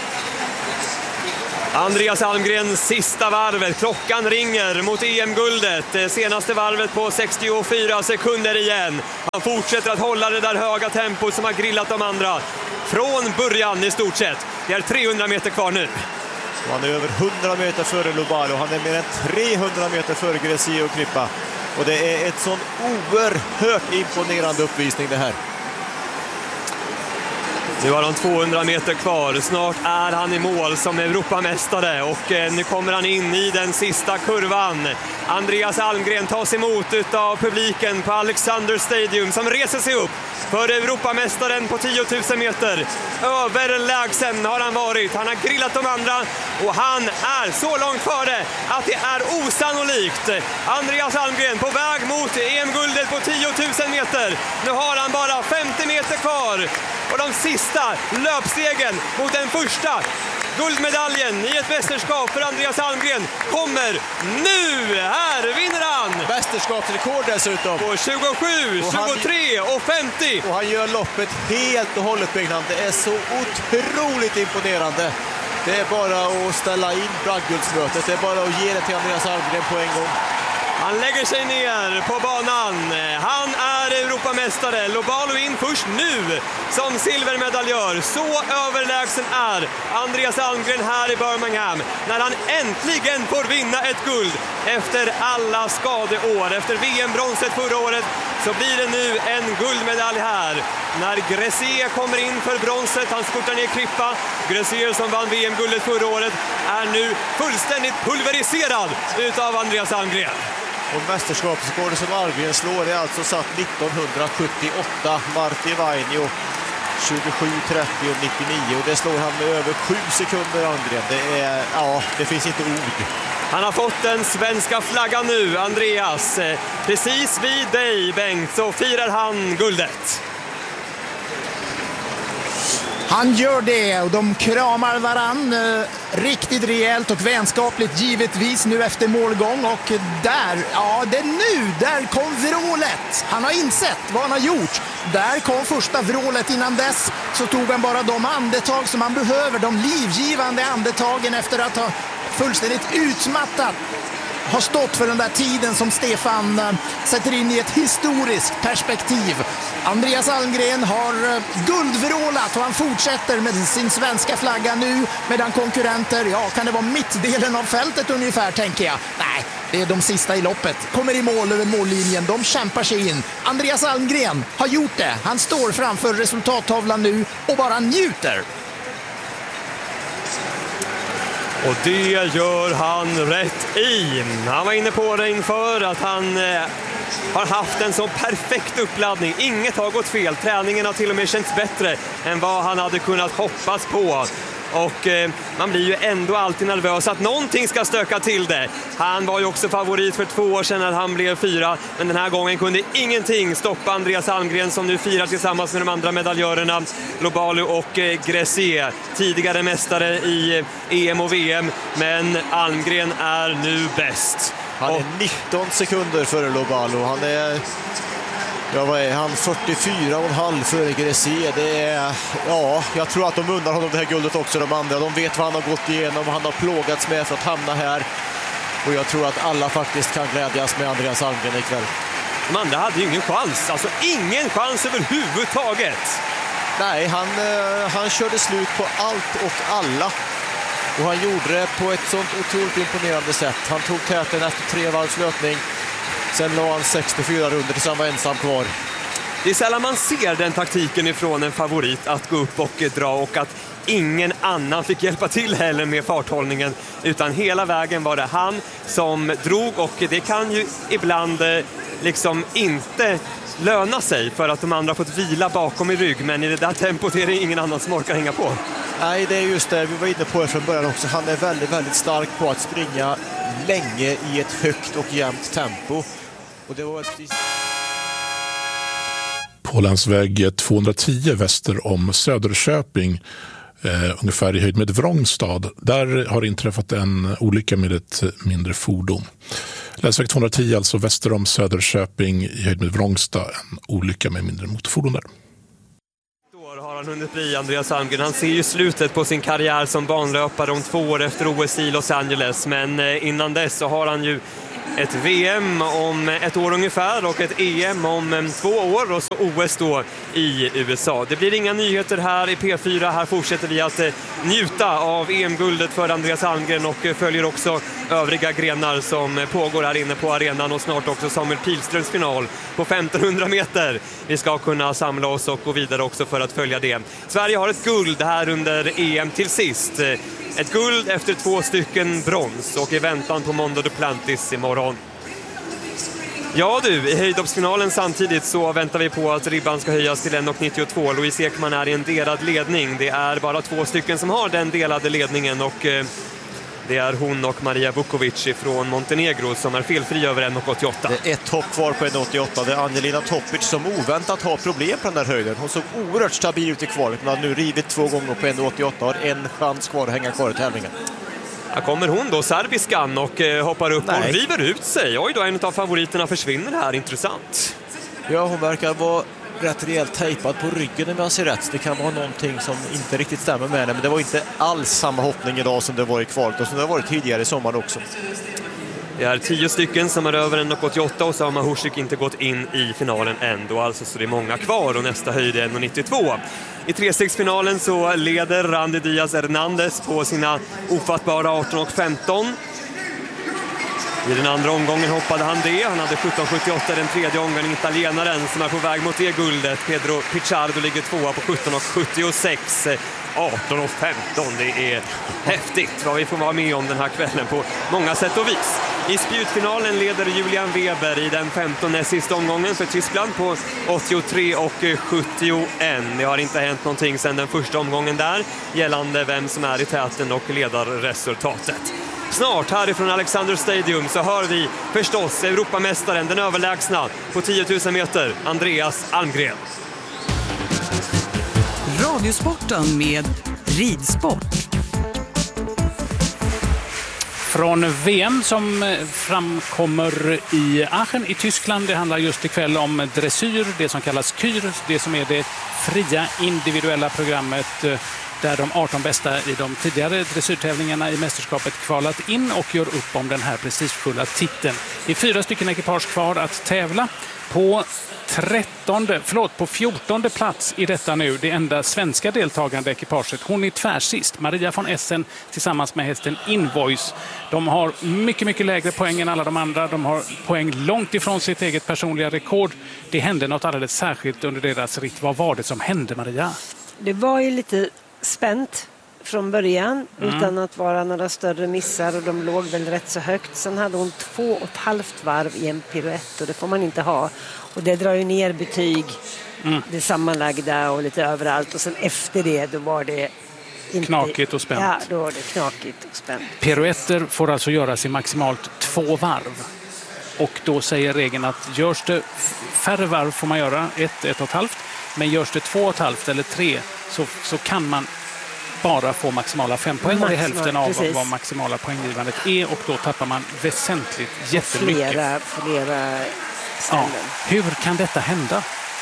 Andreas Almgren sista varvet. Klockan ringer mot E M-guldet. Det senaste varvet på sextiofyra sekunder igen. Han fortsätter att hålla det där höga tempot som har grillat de andra från början i stort sett. Det är trehundra meter kvar nu. Han är över hundra meter före Lobalu. Han är mer än trehundra meter före Gressé och Krippa. Och det är ett sån oerhört imponerande uppvisning det här. Nu har han tvåhundra meter kvar. Snart är han i mål som Europamästare och nu kommer han in i den sista kurvan. Andreas Almgren tas emot av publiken på Alexander Stadium som reser sig upp för Europamästaren på tio tusen meter. Överlägsen har han varit. Han har grillat de andra och han är så långt före att det är osannolikt. Andreas Almgren på väg mot E M-guldet på tio tusen meter. Nu har han bara femtio meter kvar. Och de sista löpstegen mot den första guldmedaljen i ett mästerskap för Andreas Almgren kommer nu. Här vinner han! Mästerskapsrekord dessutom. På tjugosju, tjugotre och femtio. Och han gör loppet helt och hållet, Byggnan. Det är så otroligt imponerande. Det är bara att ställa in bragdguldsmötet. Det är bara att ge det till Andreas Almgren på en gång. Han lägger sig ner på banan. Han är Europamästare. Lobalu in först nu som silvermedaljör. Så överlägsen är Andreas Almgren här i Birmingham när han äntligen får vinna ett guld efter alla skadeår. Efter V M-bronset förra året så blir det nu en guldmedalj här. När Gressier kommer in för bronset, han skuttar ner Krippa. Gressier som vann V M-guldet förra året är nu fullständigt pulveriserad utav Andreas Almgren. Och mästerskapsrekordet som Almgren slår är alltså satt nittonhundrasjuttioåtta. Martti Vainio tjugosju trettio nittionio, och det slår han med över sju sekunder Almgren. Det är, ja, det finns inte ord. Han har fått den svenska flaggan nu, Andreas. Precis vid dig, Bengt, så firar han guldet. Han gör det och de kramar varann eh, riktigt rejält och vänskapligt givetvis nu efter målgång. Och där, ja det är nu, där kom vrålet. Han har insett vad han har gjort. Där kom första vrålet. Innan dess så tog han bara de andetag som han behöver. De livgivande andetagen efter att ha fullständigt utmattat har stått för den där tiden som Stefan äh, sätter in i ett historiskt perspektiv. Andreas Almgren har äh, guldvrålat och han fortsätter med sin svenska flagga nu, medan konkurrenter, ja kan det vara mittdelen av fältet ungefär tänker jag. Nej, det är de sista i loppet. Kommer i mål över mållinjen, de kämpar sig in. Andreas Almgren har gjort det. Han står framför resultattavlan nu och bara njuter. Och det gör han rätt i. Han var inne på det inför att han eh, har haft en så perfekt uppladdning. Inget har gått fel. Träningen har till och med känts bättre än vad han hade kunnat hoppas på. Och eh, man blir ju ändå alltid nervös att någonting ska stöka till det. Han var ju också favorit för två år sedan när han blev fyra. Men den här gången kunde ingenting stoppa Andreas Almgren som nu firar tillsammans med de andra medaljörerna Lobalu och eh, Gressier. Tidigare mästare i eh, E M och V M. Men Almgren är nu bäst. Han är nitton sekunder före Lobalu. Han är... Ja, vad är han? fyrtiofyra och en halv före Gressier. Det är, ja, jag tror att de undrar honom det här guldet också, de andra. De vet vad han har gått igenom, han har plågats med för att hamna här. Och jag tror att alla faktiskt kan glädjas med Andreas Almgren ikväll. De andra hade ju ingen chans, alltså ingen chans överhuvudtaget. Nej, han, han körde slut på allt och alla. Och han gjorde det på ett sånt otroligt imponerande sätt. Han tog täten efter tre varvs löpning. Sen la han sextiofyra runder tills han var ensam kvar. Det är sällan man ser den taktiken ifrån en favorit att gå upp och dra, och att ingen annan fick hjälpa till heller med farthållningen, utan hela vägen var det han som drog, och det kan ju ibland liksom inte löna sig för att de andra fått vila bakom i rygg, men i det där tempot är det ingen annan som orkar hänga på. Nej, det är just det vi var inne på från början också. Han är väldigt, väldigt stark på att springa länge i ett högt och jämnt tempo. Och det var ett... På länsväg tvåhundratio väster om Söderköping, eh, ungefär i höjd med Vrångstad, där har inträffat en olycka med ett mindre fordon. Länsväg tvåhundratio, alltså väster om Söderköping i höjd med Vrångstad, en olycka med mindre motorfordon där. Har han hunnit bli Andreas Almgren. Han ser ju slutet på sin karriär som banlöpare om två år efter O S i Los Angeles, men innan dess så har han ju ett V M om ett år ungefär och ett E M om två år och så O S då i U S A. Det blir inga nyheter här i P fyra. Här fortsätter vi att njuta av E M-guldet för Andreas Almgren och följer också övriga grenar som pågår här inne på arenan, och snart också Samuel Pilströms final på femtonhundra meter. Vi ska kunna samla oss och gå vidare också för att följa det. Sverige har ett guld här under E M till sist. Ett guld efter två stycken brons, och i väntan på Mondo Duplantis imorgon. Ja du, i höjdhoppsfinalen samtidigt så väntar vi på att ribban ska höjas till en nittiotvå. Louise Ekman är i en delad ledning. Det är bara två stycken som har den delade ledningen, och eh, det är hon och Maria Vukovic från Montenegro som är felfri över en åttioåtta. Det är ett hopp kvar på en åttioåtta. Det är Angelina Topic som oväntat har problem på den där höjden. Hon såg oerhört stabil ut i kvalet, men har nu rivit två gånger på en åttioåtta och har en chans kvar att hänga kvar i tävlingen. Här kommer hon då, serbiskan, och eh, hoppar upp Nej. och river ut sig. Oj då, en av favoriterna försvinner här, intressant. Ja, hon verkar vara rätt rejält tejpad på ryggen om jag ser rätt. Det kan vara någonting som inte riktigt stämmer med henne, men det var inte alls samma hoppning idag som det var i kvalet och som det har varit tidigare i sommar också. Det är tio stycken som är över en åttioåtta, och så har Mahusik inte gått in i finalen ändå, alltså, så det är många kvar, och nästa höjd är en nittiotvå. I trestegsfinalen så leder Randy Diaz Hernandez på sina ofattbara arton och femton. I den andra omgången hoppade han det. Han hade sjutton sjuttioåtta den tredje omgången. Italienaren som är på väg mot det guldet. Pedro Pichardo ligger tvåa på sjutton sjuttiosex. arton femton. Det är häftigt vad vi får vara med om den här kvällen på många sätt och vis. I spjutfinalen leder Julian Weber i den femtonde sista omgången för Tyskland på åttiotre sjuttioett. Det har inte hänt någonting sedan den första omgången där gällande vem som är i täten och ledarresultatet. Snart härifrån Alexander Stadium så hör vi förstås Europamästaren, den överlägsna på tio tusen meter, Andreas Almgren. Radiosporten med ridsport. Från V M som framkommer i Aachen i Tyskland. Det handlar just ikväll om dressyr, det som kallas kyr, det som är det fria individuella programmet där de arton bästa i de tidigare dressyrtävlingarna i mästerskapet kvalat in och gör upp om den här prestigefulla titeln. Det är fyra stycken ekipage kvar att tävla på trettonde, förlåt, på fjortonde plats i detta nu, det enda svenska deltagande ekipaget. Hon är tvärsist, Maria von Essen tillsammans med hästen Invoice. De har mycket, mycket lägre poäng än alla de andra. De har poäng långt ifrån sitt eget personliga rekord. Det hände något alldeles särskilt under deras ritt. Vad var det som hände, Maria? Det var ju lite spänt från början mm. utan att vara några större missar och de låg väl rätt så högt. Sen hade hon två och ett halvt varv i en piruett och det får man inte ha. Och det drar ju ner betyg, mm. det sammanlagda och lite överallt. Och sen efter det då var det inte... knakigt och spänt. Ja, då var det knakigt och spänt. Piruetter får alltså göras i maximalt två varv. Och då säger regeln att görs det färre varv får man göra ett, ett och ett halvt. Men görs det två och ett halvt eller tre så, så kan man bara få maximala fem poäng. Och det är hälften av precis. Vad maximala poänggivandet är. Och då tappar man väsentligt jättemycket. Flera, flera ställen. Ja. Hur kan detta hända?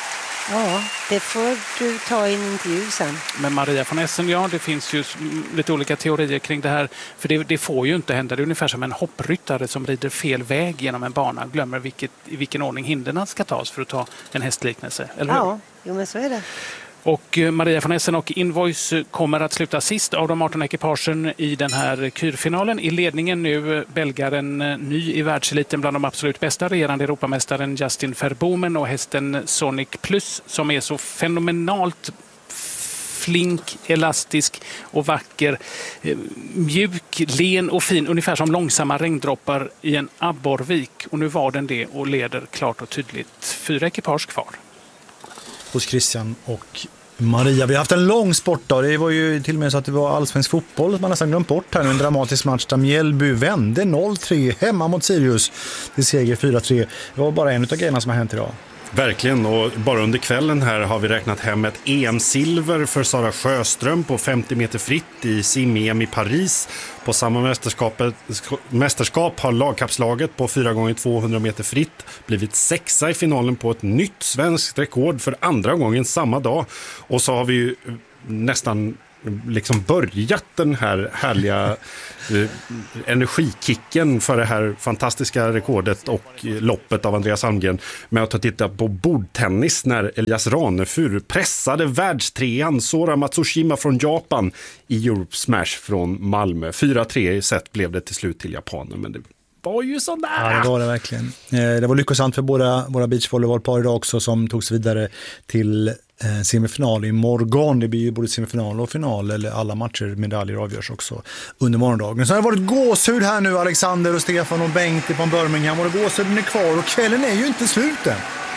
Ja, det får du ta i en intervju sen. Men Maria von Essen, ja, det finns ju lite olika teorier kring det här. För det, det får ju inte hända. Det är ungefär som en hoppryttare som rider fel väg genom en bana. Glömmer vilket, i vilken ordning hinderna ska tas för att ta en hästliknelse. Eller hur? Ja, jo, men så är det. Och Maria von Essen och Invoice kommer att sluta sist av de arton ekipagen i den här kyrfinalen. I ledningen nu belgaren ny i världseliten bland de absolut bästa, regerande Europamästaren Justin Verbomen och hästen Sonic Plus som är så fenomenalt flink, elastisk och vacker, mjuk, len och fin, ungefär som långsamma regndroppar i en abborrvik. Och nu var den det och leder klart och tydligt. Fyra ekipage kvar. Hos Christian och Maria. Vi har haft en lång sportdag. Det var ju till och med så att det var allsvensk fotboll. Man har nästan glömt bort här nu. En dramatisk match där Mjällby vände noll tre hemma mot Sirius. Det seger fyra tre. Det var bara en av grejerna som har hänt idag. Verkligen, och bara under kvällen här har vi räknat hem ett E M-silver för Sara Sjöström på femtio meter fritt i sim-E M i Paris. På samma mästerskapet, mästerskap har lagkapslaget på fyra gånger tvåhundra meter fritt blivit sexa i finalen på ett nytt svenskt rekord för andra gången samma dag. Och så har vi ju nästan liksom börjat den här härliga eh, energikicken för det här fantastiska rekordet och loppet av Andreas Almgren med att titta på bordtennis när Elias Ranefur pressade världstrean Sora Matsushima från Japan i Europe Smash från Malmö. fyra tre i set blev det till slut till japaner, men det var ju så nära. Ja, det var det verkligen. Det var lyckosamt för båda våra beachvolleybollpar idag också som togs vidare till semifinal i morgon. Det blir ju både semifinal och final, eller alla matcher, medaljer avgörs också under morgondagen. Så har det varit gåshud här nu, Alexander och Stefan och Bengt från Birmingham, och gåshuden är kvar och kvällen är ju inte sluten.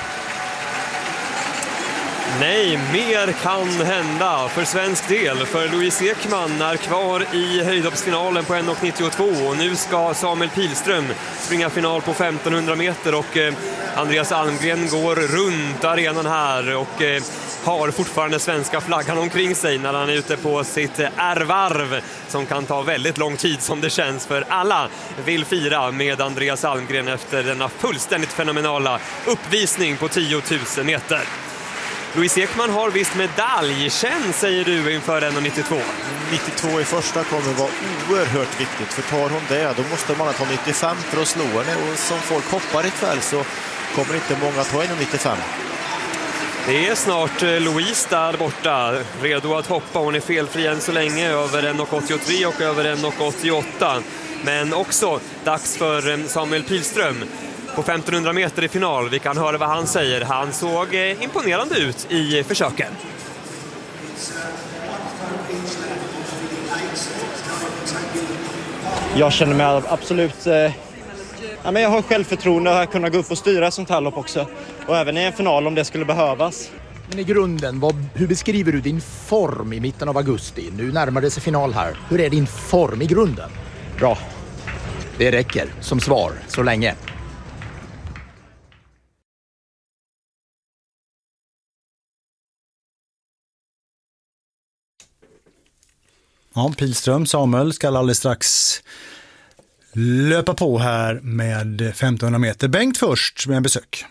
Nej, mer kan hända för svensk del, för Louise Ekman är kvar i höjdhoppsfinalen på en nittiotvå och nu ska Samuel Pilström springa final på femtonhundra meter och eh, Andreas Almgren går runt arenan här och eh, har fortfarande svenska flaggan omkring sig när han är ute på sitt R-varv som kan ta väldigt lång tid som det känns, för alla vill fira med Andreas Almgren efter denna fullständigt fenomenala uppvisning på tio tusen meter. Louise Ekman har visst medaljkänn, säger du, inför en nittiotvå. nittiotvå i första kommer vara oerhört viktigt, för tar hon det då måste man ta nittiofem för att slå henne, och som folk hoppar ikväll så kommer inte många ta en nittiofem. Det är snart Louise där borta, redo att hoppa. Hon är felfri än så länge över en åttiotre och över en åttioåtta. Men också dags för Samuel Pilström på femtonhundra meter i final. Vi kan höra vad han säger. Han såg imponerande ut i försöken. Jag känner mig absolut... Eh, ja, men jag har självförtroende att kunna gå upp och styra sånt här lopp också. Och även i en final om det skulle behövas. Men i grunden, vad, hur beskriver du din form i mitten av augusti? Nu närmar det sig final här. Hur är din form i grunden? Bra. Det räcker som svar så länge. Ja, Pilström, Samuel ska alldeles strax löpa på här med femtonhundra meter. Bengt först med en besök.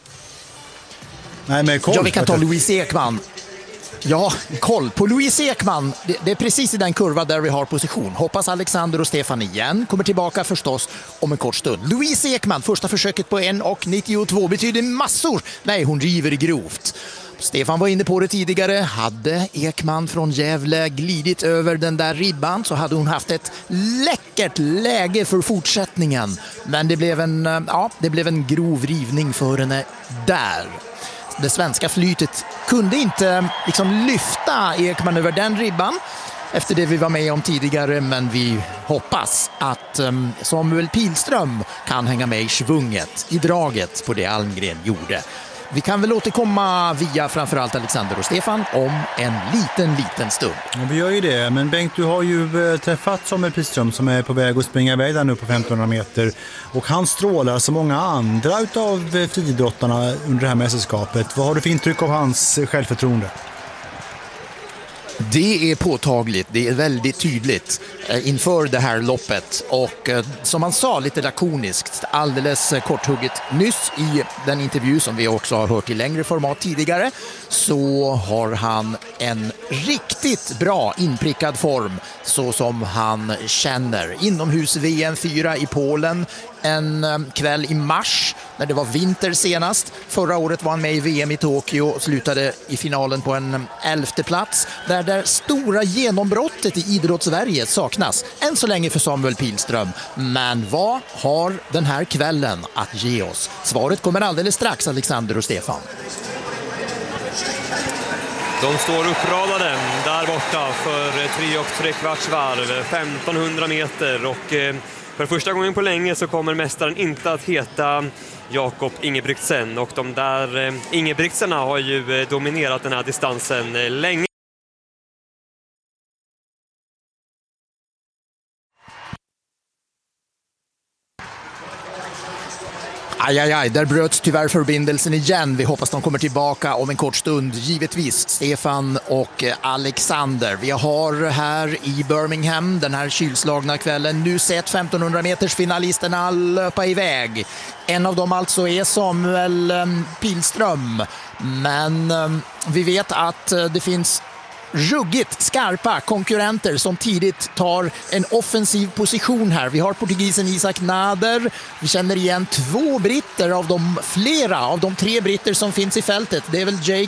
Nej, med koll. Ja, vi kan ta Louise Ekman. Ja, koll på Louise Ekman. Det, det är precis i den kurva där vi har position. Hoppas Alexander och Stefan igen. Kommer tillbaka förstås om en kort stund. Louise Ekman, första försöket på en nittiotvå betyder massor. Nej, hon river grovt. Stefan var inne på det tidigare. Hade Ekman från Gävle glidit över den där ribban så hade hon haft ett läckert läge för fortsättningen. Men det blev en, ja, det blev en grov rivning för henne där. Det svenska flytet kunde inte liksom lyfta Ekman över den ribban efter det vi var med om tidigare, men vi hoppas att Samuel Pilström kan hänga med i svunget, i draget på det Almgren gjorde. Vi kan väl återkomma via framförallt Alexander och Stefan om en liten, liten stund. Ja, vi gör ju det, men Bengt, du har ju träffat Samuel Pilström som är på väg att springa iväg där nu på femtonhundra meter. Och han strålar som många andra utav friidrottarna under det här mästerskapet. Vad har du för intryck av hans självförtroende? Det är påtagligt, det är väldigt tydligt inför det här loppet och som man sa lite lakoniskt, alldeles korthugget nyss i den intervju som vi också har hört i längre format tidigare, så har han en riktigt bra inprickad form så som han känner. Inomhus-V M fyra i Polen en kväll i mars när det var vinter senast. Förra året var han med i V M i Tokyo och slutade i finalen på en elfte plats. Där det stora genombrottet i idrotts-Sverige saknas än så länge för Samuel Pilström. Men vad har den här kvällen att ge oss? Svaret kommer alldeles strax, Alexander och Stefan. De står uppradade där borta för tre och tre kvarts varv, femtonhundra meter, och för första gången på länge så kommer mästaren inte att heta Jakob Ingebrigtsen, och de där Ingebrigtsenna har ju dominerat den här distansen länge. Aj, aj, aj, där bröts tyvärr förbindelsen igen. Vi hoppas de kommer tillbaka om en kort stund. Givetvis Stefan och Alexander. Vi har här i Birmingham den här kylslagna kvällen nu sett femtonhundra meters finalisterna löpa iväg. En av dem alltså är Samuel Pilström. Men vi vet att det finns ruggigt skarpa konkurrenter som tidigt tar en offensiv position här. Vi har portugisen Isaac Nader. Vi känner igen två britter av de flera av de tre britter som finns i fältet. Det är väl Jake